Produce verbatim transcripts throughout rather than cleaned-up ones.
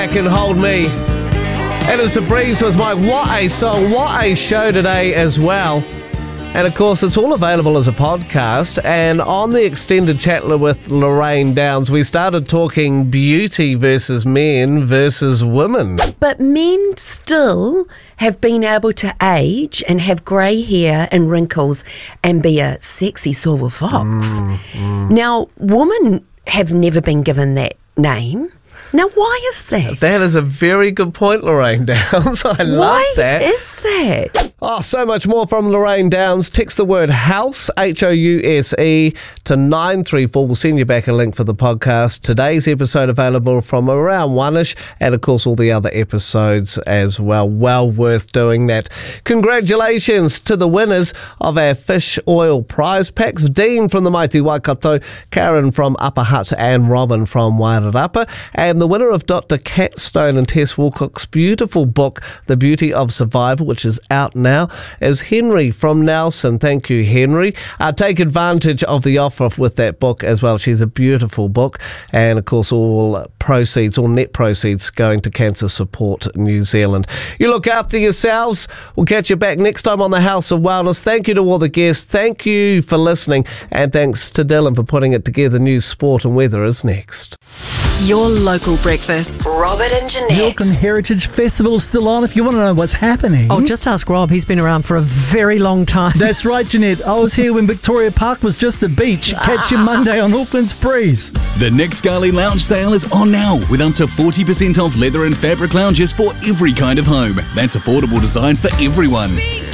Can hold me. And it's a breeze with my What A Song, What A Show today as well. And of course, it's all available as a podcast. And on the extended chat with Lorraine Downs, we started talking beauty versus men versus women. But men still have been able to age and have grey hair and wrinkles and be a sexy silver fox. Mm, mm. Now, women have never been given that name. Now, why is that? That is a very good point, Lorraine Downs. I love that. Why is that? Oh, so much more from Lorraine Downs. Text the word house, H O U S E, to nine three four. We'll send you back a link for the podcast. Today's episode available from around one-ish, and of course all the other episodes as well. Well worth doing that. Congratulations to the winners of our fish oil prize packs. Dean from the Mighty Waikato, Karen from Upper Hutt, and Robin from Wairarapa. And the winner of Doctor Kat Stone and Tess Wilcock's beautiful book, The Beauty of Survival, which is out now, is Henry from Nelson. Thank you, Henry. Uh, take advantage of the offer with that book as well. She's a beautiful book. And of course, all proceeds, all net proceeds going to Cancer Support New Zealand. You look after yourselves. We'll catch you back next time on the House of Wellness. Thank you to all the guests. Thank you for listening. And thanks to Dylan for putting it together. News, sport and weather is next. Your local breakfast. Robert and Jeanette. The Auckland Heritage Festival is still on if you want to know what's happening. Oh, just ask Rob. He's been around for a very long time. That's right, Jeanette. I was here when Victoria Park was just a beach. Catch you Monday on Auckland's Breeze. The Nick Scully Lounge sale is on now with up to forty percent off leather and fabric lounges for every kind of home. That's affordable design for everyone.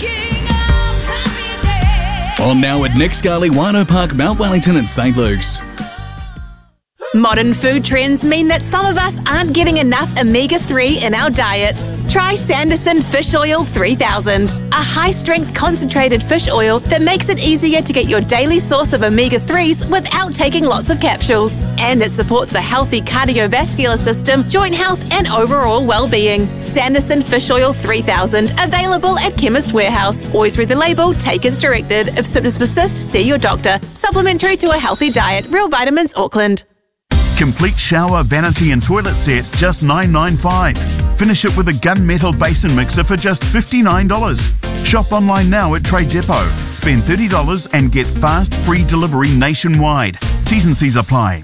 On now at Nick Scully, Wano Park, Mount Wellington and St Luke's. Modern food trends mean that some of us aren't getting enough omega three in our diets. Try Sanderson Fish Oil three thousand, a high-strength concentrated fish oil that makes it easier to get your daily source of omega threes without taking lots of capsules. And it supports a healthy cardiovascular system, joint health and overall well-being. Sanderson Fish Oil three thousand, available at Chemist Warehouse. Always read the label, take as directed. If symptoms persist, see your doctor. Supplementary to a healthy diet. Real Vitamins, Auckland. Complete shower, vanity and toilet set, just nine ninety-five. Finish it with a gunmetal basin mixer for just fifty-nine dollars. Shop online now at Trade Depot. Spend thirty dollars and get fast, free delivery nationwide. T's and C's apply.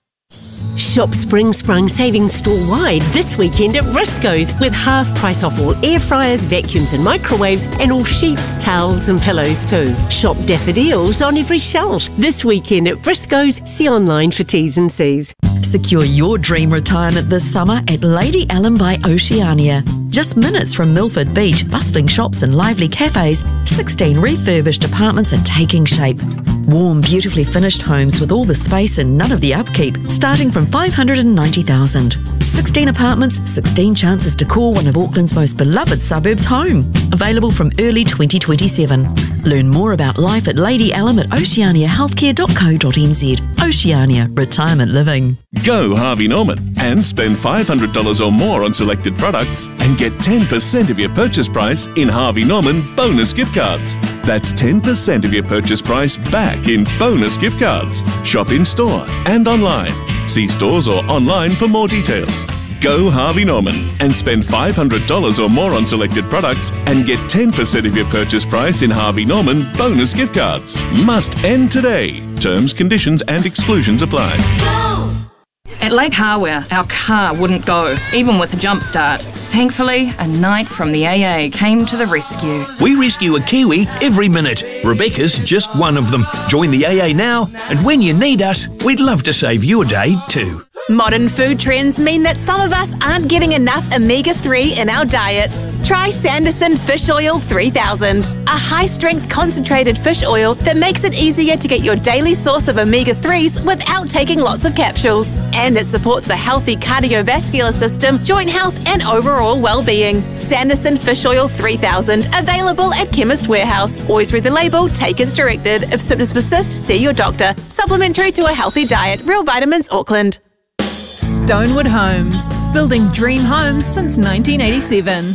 Shop Spring Sprung savings store-wide this weekend at Briscoe's with half price off all air fryers, vacuums and microwaves and all sheets, towels and pillows too. Shop daffodils on every shelf this weekend at Briscoe's. See online for T's and C's. Secure your dream retirement this summer at Lady Ellen by Oceania. Just minutes from Milford Beach, bustling shops and lively cafes, sixteen refurbished apartments are taking shape. Warm, beautifully finished homes with all the space and none of the upkeep, starting from five hundred ninety thousand dollars. sixteen apartments, sixteen chances to call one of Auckland's most beloved suburbs home. Available from early twenty twenty-seven. Learn more about life at Lady Ellen at oceania healthcare dot co dot n z. Oceania, retirement living. Go Harvey Norman and spend five hundred dollars or more on selected products and get ten percent of your purchase price in Harvey Norman bonus gift cards. That's ten percent of your purchase price back in bonus gift cards. Shop in store and online. See stores or online for more details. Go Harvey Norman and spend five hundred dollars or more on selected products and get ten percent of your purchase price in Harvey Norman bonus gift cards. Must end today. Terms, conditions and exclusions apply. Go! At Lake Hardware, our car wouldn't go, even with a jump start. Thankfully, a knight from the A A came to the rescue. We rescue a Kiwi every minute. Rebecca's just one of them. Join the A A now, and when you need us, we'd love to save you a day too. Modern food trends mean that some of us aren't getting enough omega three in our diets. Try Sanderson Fish Oil three thousand, a high-strength concentrated fish oil that makes it easier to get your daily source of omega threes without taking lots of capsules. And it supports a healthy cardiovascular system, joint health and overall well-being. Sanderson Fish Oil three thousand, available at Chemist Warehouse. Always read the label, take as directed. If symptoms persist, see your doctor. Supplementary to a healthy diet. Real Vitamins, Auckland. Stonewood Homes, building dream homes since nineteen eighty-seven.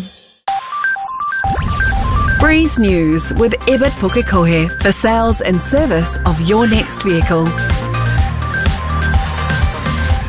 Breeze News with Ebert Pukekohe for sales and service of your next vehicle.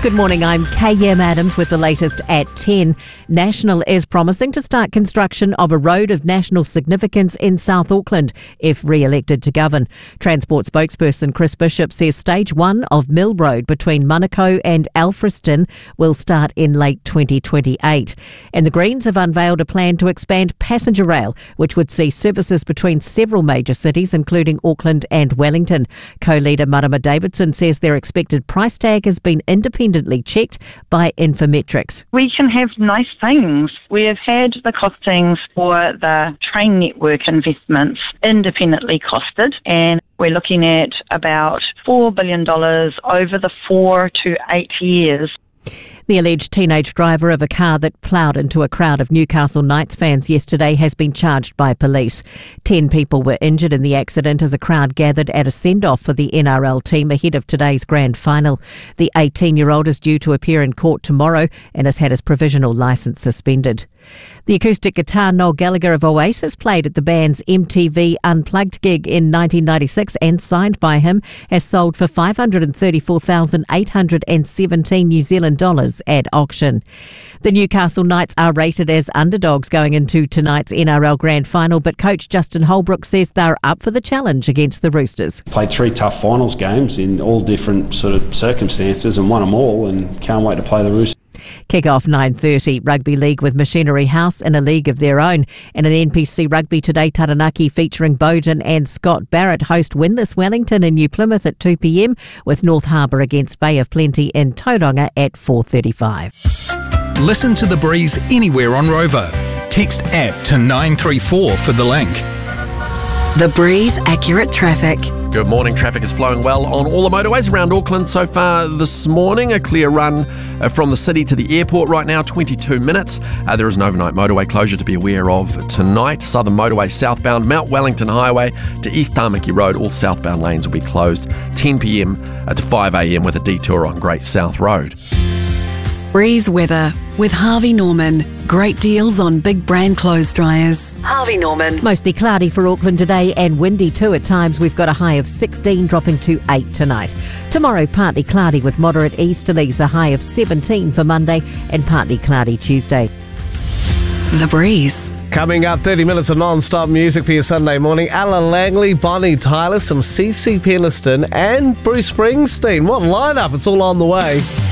Good morning, I'm K M Adams with the latest at ten. National is promising to start construction of a road of national significance in South Auckland if re-elected to govern. Transport spokesperson Chris Bishop says stage one of Mill Road between Manukau and Alfriston will start in late twenty twenty-eight. And the Greens have unveiled a plan to expand passenger rail, which would see services between several major cities, including Auckland and Wellington. Co-leader Marama Davidson says their expected price tag has been independently checked by Infometrics. We can have nice things. We have had the costings for the train network investments independently costed, and we're looking at about four billion dollars over the four to eight years. The alleged teenage driver of a car that ploughed into a crowd of Newcastle Knights fans yesterday has been charged by police. Ten people were injured in the accident as a crowd gathered at a send-off for the N R L team ahead of today's grand final. The eighteen-year-old is due to appear in court tomorrow and has had his provisional licence suspended. The acoustic guitar Noel Gallagher of Oasis played at the band's M T V Unplugged gig in nineteen ninety-six and signed by him has sold for five hundred thirty-four thousand eight hundred seventeen New Zealand dollars at auction. The Newcastle Knights are rated as underdogs going into tonight's N R L Grand Final, but coach Justin Holbrook says they're up for the challenge against the Roosters. Played three tough finals games in all different sort of circumstances and won them all, and can't wait to play the Roosters. Kick-off nine thirty, Rugby League with Machinery House in a league of their own. And an N P C Rugby today, Taranaki featuring Bowden and Scott Barrett host winless Wellington in New Plymouth at two p.m, with North Harbour against Bay of Plenty in Tauranga at four thirty-five. Listen to The Breeze anywhere on Rover. Text app to nine three four for the link. The Breeze Accurate Traffic. Good morning. Traffic is flowing well on all the motorways around Auckland so far this morning. A clear run uh, from the city to the airport right now, twenty-two minutes. Uh, there is an overnight motorway closure to be aware of tonight. Southern Motorway southbound, Mount Wellington Highway to East Tamaki Road. All southbound lanes will be closed ten p.m. to five a.m. with a detour on Great South Road. Breeze weather with Harvey Norman. Great deals on big brand clothes dryers. Harvey Norman. Mostly cloudy for Auckland today and windy too at times. We've got a high of sixteen, dropping to eight tonight. Tomorrow, partly cloudy with moderate easterlies, a high of seventeen for Monday, and partly cloudy Tuesday. The Breeze. Coming up, thirty minutes of non-stop music for your Sunday morning. Alan Langley, Bonnie Tyler, some C C Peniston and Bruce Springsteen. What a lineup. It's all on the way.